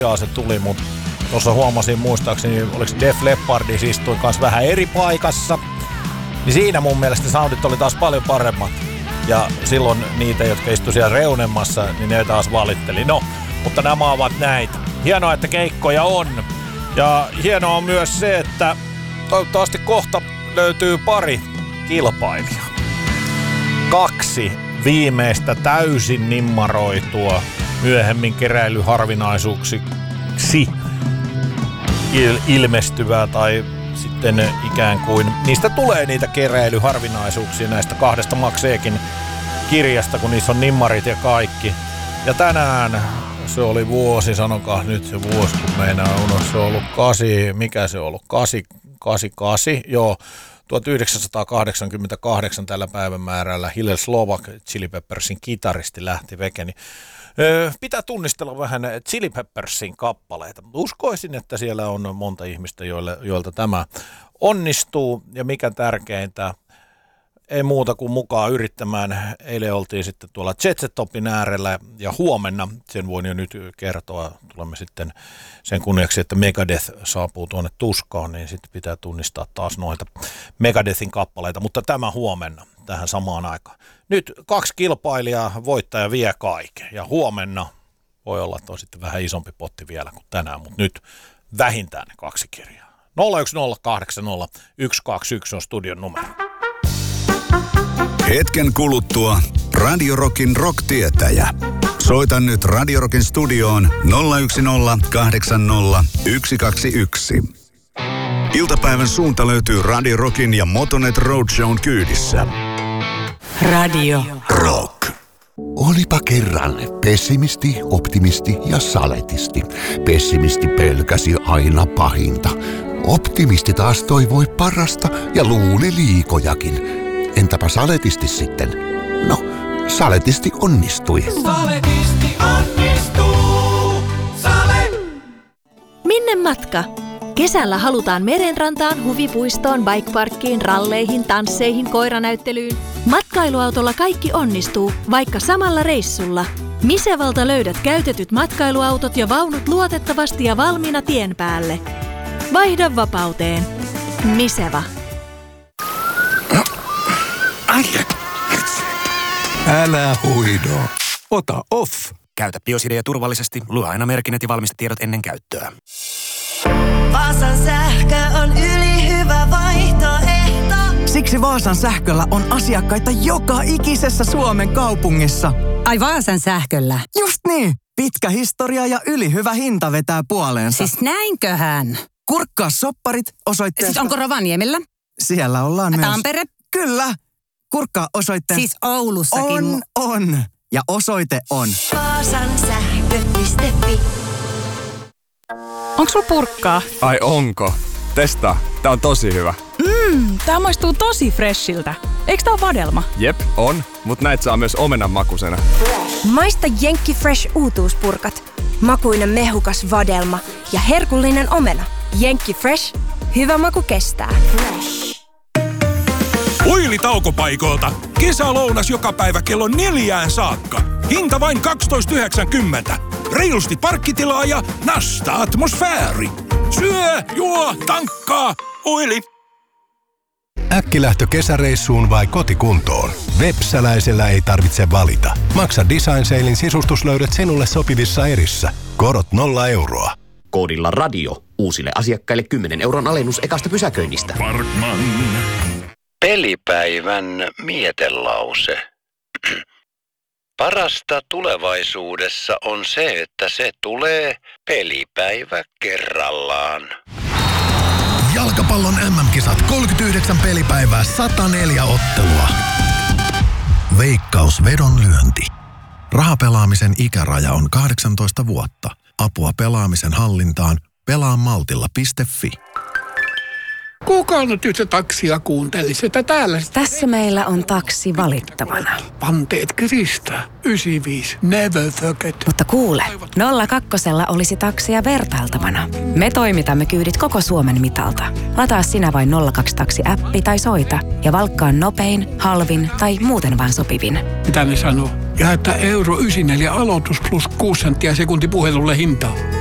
se tuli, mutta tuossa huomasin muistaakseni, oliko Def Leppardis istui kanssa vähän eri paikassa. Niin siinä mun mielestä soundit oli taas paljon paremmat. Ja silloin niitä, jotka istuivat siellä reunemmassa, niin ne taas valitteli. No, mutta nämä ovat näitä. Hienoa, että keikkoja on. Ja hienoa on myös se, että toivottavasti kohta löytyy pari kilpailijaa. 2 viimeistä täysin nimmaroitua myöhemmin keräilyharvinaisuuksiksi ilmestyvää tai sitten ikään kuin niistä tulee niitä keräilyharvinaisuuksia näistä 2 Max Ekin kirjasta, kun niissä on nimmarit ja kaikki. Ja tänään se oli vuosi, sanokaa nyt se vuosi, kun meinaa unohtaa, se on ollut 88, joo. 1988 tällä päivämäärällä Hillel Slovak, Chili Peppersin kitaristi, lähti vekeni. Pitää tunnistella vähän Chili Peppersin kappaleita. Uskoisin, että siellä on monta ihmistä, joilta tämä onnistuu. Ja mikä tärkeintä, ei muuta kuin mukaan yrittämään. Eilen oltiin sitten tuolla Jet Set Topin äärellä ja huomenna, sen voin jo nyt kertoa, tulemme sitten sen kunniaksi, että Megadeth saapuu tuonne Tuskaan, niin sitten pitää tunnistaa taas noita Megadethin kappaleita, mutta tämä huomenna tähän samaan aikaan. Nyt 2 kilpailijaa, voittaja vie kaiken ja huomenna voi olla, että on sitten vähän isompi potti vielä kuin tänään, mutta nyt vähintään ne 2 kirjaa. 01080 on studion numero. Hetken kuluttua Radio Rockin rock-tietäjä. Soita nyt Radio Rockin studioon 01080 Iltapäivän suunta löytyy Radio Rockin ja Motonet Roadshown kyydissä. Radio Rock. Olipa kerran pessimisti, optimisti ja saletisti. Pessimisti pelkäsi aina pahinta. Optimisti taas toivoi parasta ja luuli liikojakin. Entäpä saletisti sitten? No, saletisti onnistui. Saletisti onnistuu. Minne matka? Kesällä halutaan merenrantaan, huvipuistoon, bikeparkkiin, ralleihin, tansseihin, koiranäyttelyyn. Matkailuautolla kaikki onnistuu, vaikka samalla reissulla. Misevalta löydät käytetyt matkailuautot ja vaunut luotettavasti ja valmiina tien päälle. Vaihda vapauteen. Miseva. Älä huido. Ota off. Käytä Biosidea turvallisesti. Lue aina merkinnät ja valmistetiedot ennen käyttöä. Vaasan sähkö on ylihyvä vaihtoehto. Siksi Vaasan sähköllä on asiakkaita joka ikisessä Suomen kaupungissa. Ai Vaasan sähköllä? Just niin. Pitkä historia ja ylihyvä hinta vetää puoleensa. Siis näinköhän? Kurkkaa sopparit osoitteesta. Siis onko Rovaniemellä? Siellä ollaan myös. Tampere? Kyllä. Kurkkaa osoitteen. Siis Oulussakin. On. Ja osoite on Vaasan sähkö.fi. Onks sulla purkkaa? Ai onko? Testaa. Tää on tosi hyvä. Tää maistuu tosi freshiltä. Eiks tää oo vadelma? Jep, on. Mut näit saa myös omenan makusena. Maista Jenkki Fresh uutuuspurkat. Makuinen mehukas vadelma ja herkullinen omena. Jenkki Fresh. Hyvä maku kestää. Oili-taukopaikoilta. Kesälounas joka päivä kello 4 saakka. Hinta vain 12,90. Reilusti parkkitilaa ja nasta atmosfääri. Syö, juo, tankkaa. Oili. Äkkilähtö kesäreissuun vai kotikuntoon? Vepsäläisellä ei tarvitse valita. Maksa Design Salein sisustuslöydöt sinulle sopivissa erissä. Korot 0 euroa. Koodilla radio. Uusille asiakkaille 10 euron alennus ekasta pysäköinnistä. Parkman. Pelipäivän mietelause. Parasta tulevaisuudessa on se, että se tulee pelipäivä kerrallaan. Jalkapallon MM-kisat 39 pelipäivää 104 ottelua. Veikkaus vedonlyönti. Rahapelaamisen ikäraja on 18 vuotta. Apua pelaamisen hallintaan pelaamaltilla.fi. Kuka nyt se taksia kuunteli sitä täällä? Tässä meillä on taksi valittavana. Panteet kiristää. 95. Never forget. Mutta kuule, 02 olisi taksia vertailtavana. Me toimitamme kyydit koko Suomen mitalta. Lataa sinä vain 02 Taksi-appi tai soita ja valkkaa nopein, halvin tai muuten vaan sopivin. Mitä ne sanoo? Ja että euro 94 aloitus plus 6 senttiä sekunti puhelulle hintaa.